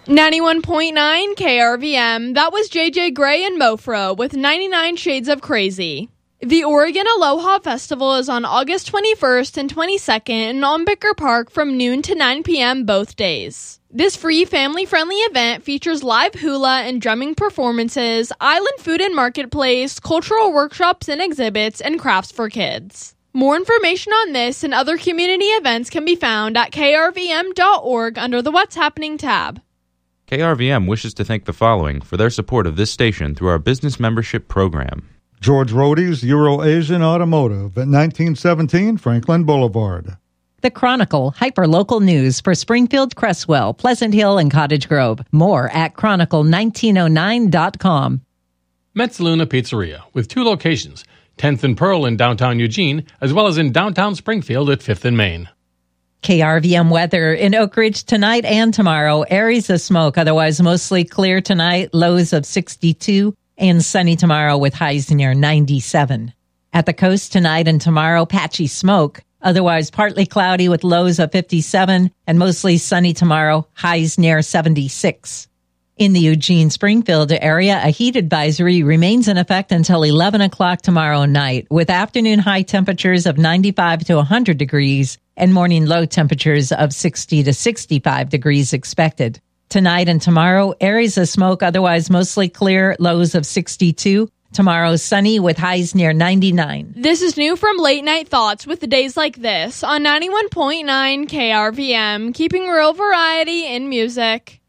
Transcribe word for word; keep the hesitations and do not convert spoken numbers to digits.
ninety-one point nine K R V M, that was J J Gray and Mofro with ninety-nine Shades of Crazy. The Oregon Aloha Festival is on August twenty-first and twenty-second in Olmbicker Park from noon to nine p.m. both days. This free family-friendly event features live hula and drumming performances, island food and marketplace, cultural workshops and exhibits, and crafts for kids. More information on this and other community events can be found at k r v m dot org under the What's Happening tab. K R V M wishes to thank the following for their support of this station through our business membership program. George Rody's Euro-Asian Automotive at nineteen seventeen Franklin Boulevard. The Chronicle, hyper-local news for Springfield, Cresswell, Pleasant Hill, and Cottage Grove. More at chronicle nineteen oh nine dot com. Metzaluna Pizzeria, with two locations, tenth and Pearl in downtown Eugene, as well as in downtown Springfield at fifth and Main. K R V M weather in Oak Ridge tonight and tomorrow. Areas of smoke, otherwise mostly clear tonight, lows of sixty-two, and sunny tomorrow with highs near ninety-seven. At the coast tonight and tomorrow, patchy smoke, otherwise partly cloudy with lows of fifty-seven, and mostly sunny tomorrow, highs near seventy-six. In the Eugene-Springfield area, a heat advisory remains in effect until eleven o'clock tomorrow night, with afternoon high temperatures of ninety-five to one hundred degrees and morning low temperatures of sixty to sixty-five degrees expected. Tonight and tomorrow, areas of smoke, otherwise mostly clear, lows of sixty-two. Tomorrow, sunny with highs near ninety-nine. This is new from Late Night Thoughts with the days like this on ninety-one point nine K R V M, keeping real variety in music.